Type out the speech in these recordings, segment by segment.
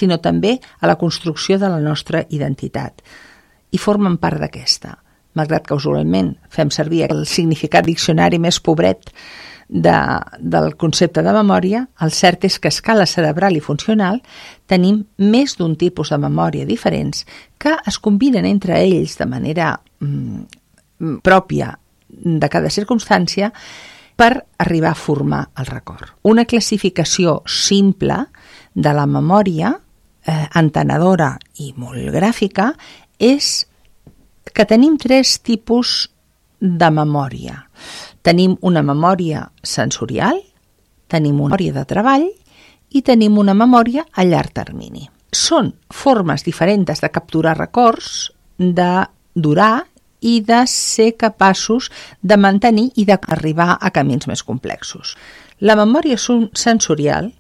sinó també a la construcció de la nostra identitat. I formen part d'aquesta. Malgrat que usualment fem servir el significat diccionari més pobret del concepte de memòria, el cert és que a escala cerebral i funcional tenim més d'un tipus de memòria diferents que es combinen entre ells de manera pròpia de cada circumstància per arribar a formar el record. Una classificació simple de la memòria, entenedora i molt gràfica, és que tenim 3 tipus de memòria. Tenim una memòria sensorial, tenim una memòria de treball i tenim una memòria a llarg termini. Són formes diferents de capturar records, de durar i de ser capaços de mantenir i d'arribar a camins més complexos. La memòria sensorial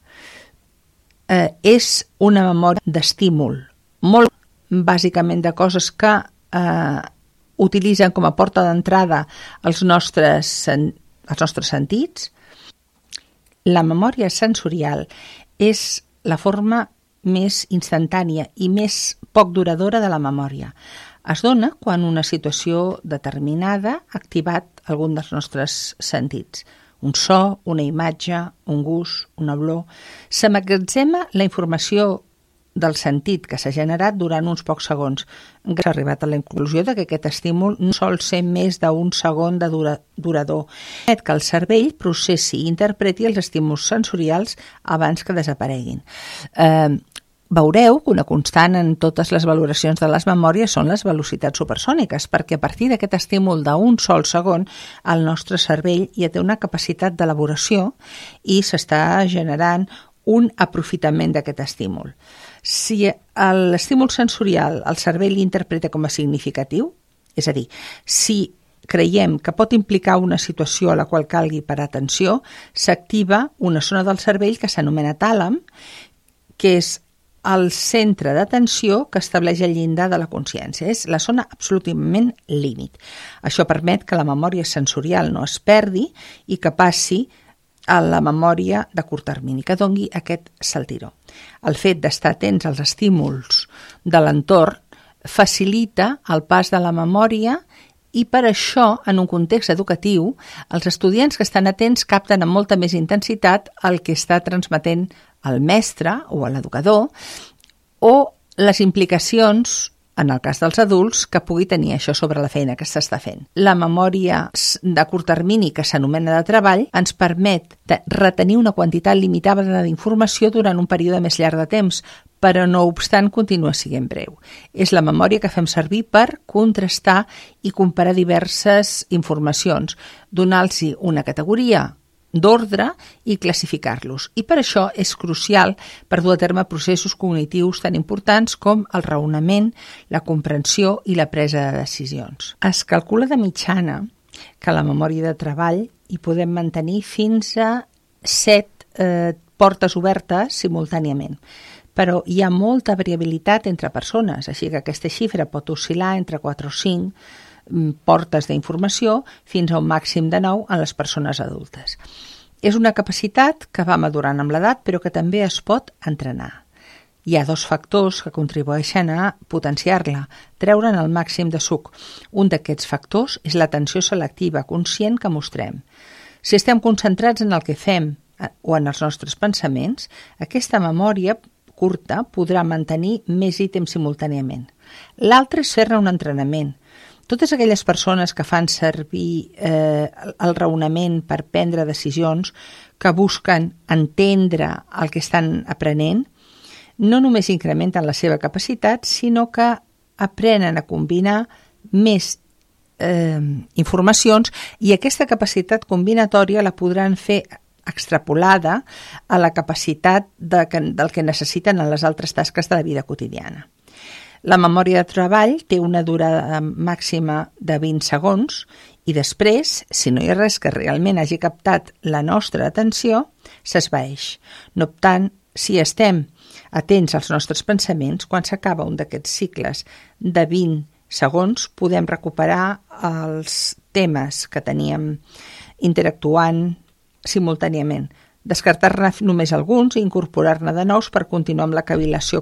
és una memòria d'estímul, molt bàsicament de coses que utilitzen com a porta d'entrada els nostres sentits. La memòria sensorial és la forma més instantània i més poc duradora de la memòria. Es dona quan una situació determinada ha activat algun dels nostres sentits. Un so, una imatge, un gust, una olor. S'emmagatzema la informació del sentit que s'ha generat durant uns pocs segons. S'ha arribat a la conclusió que aquest estímul no sol ser més d'un segon de durador. Permet que el cervell processi i interpreti els estímuls sensorials abans que desapareguin. Veureu que una constant en totes les valoracions de les memòries són les velocitats supersòniques, perquè a partir d'aquest estímul d'un sol segon el nostre cervell ja té una capacitat d'elaboració i s'està generant un aprofitament d'aquest estímul. Si l'estímul sensorial el cervell l'interpreta com a significatiu, és a dir, si creiem que pot implicar una situació a la qual calgui parar atenció, s'activa una zona del cervell que s'anomena tàlam, que és el centre d'atenció que estableix el llindar de la consciència. És la zona absolutament límit. Això permet que la memòria sensorial no es perdi i que passi a la memòria de curt termini, que doni aquest saltiró. El fet d'estar atents als estímuls de l'entorn facilita el pas de la memòria i per això, en un context educatiu, els estudiants que estan atents capten amb molta més intensitat el que està transmetent el mestre o l'educador o les implicacions, en el cas dels adults, que pugui tenir això sobre la feina que s'està fent. La memòria de curt termini, que s'anomena de treball, ens permet retenir una quantitat limitada d'informació durant un període més llarg de temps, però no obstant continua sent breu. És la memòria que fem servir per contrastar i comparar diverses informacions, donar-los una categoria d'ordre i classificar-los. I per això és crucial per dur a terme processos cognitius tan importants com el raonament, la comprensió i la presa de decisions. Es calcula de mitjana que la memòria de treball hi podem mantenir fins a 7 portes obertes simultàniament. Però hi ha molta variabilitat entre persones, així que aquesta xifra pot oscil·lar entre 4 o 5 portes d'informació fins a un màxim de 9 en les persones adultes. És una capacitat que va madurant amb l'edat, però que també es pot entrenar. Hi ha 2 factors que contribueixen a potenciar-la, treure'n el màxim de suc. Un d'aquests factors és l'atenció selectiva conscient que mostrem. Si estem concentrats en el que fem o en els nostres pensaments, aquesta memòria curta podrà mantenir més ítems simultàniament. L'altre és fer-ne un entrenament. Totes aquelles persones que fan servir el raonament per prendre decisions, que busquen entendre el que estan aprenent, no només incrementen la seva capacitat, sinó que aprenen a combinar més informacions i aquesta capacitat combinatòria la podran fer extrapolada a la capacitat del que necessiten en les altres tasques de la vida quotidiana. La memòria de treball té una durada màxima de 20 segons i després, si no hi ha res que realment hagi captat la nostra atenció, s'esvaeix. No obstant, si estem atents als nostres pensaments, quan s'acaba un d'aquests cicles de 20 segons, podem recuperar els temes que teníem interactuant simultàniament, descartar-ne només alguns i incorporar-ne de nous per continuar amb la cavil·lació